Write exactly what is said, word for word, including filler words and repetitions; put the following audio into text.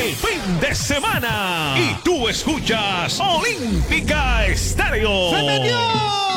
el fin de semana. Y tú escuchas Olímpica Estéreo. ¡Se metió!